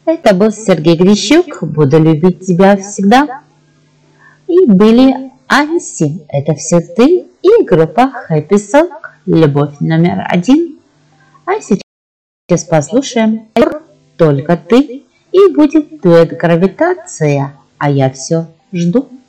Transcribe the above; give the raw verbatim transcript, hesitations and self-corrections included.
Это был Сергей Грищук, «Буду любить тебя всегда». И были Анси, «Это все ты», и группа Happy Song, «Любовь номер один». А сейчас послушаем «Только ты», и будет дуэт «Гравитация», а я все жду.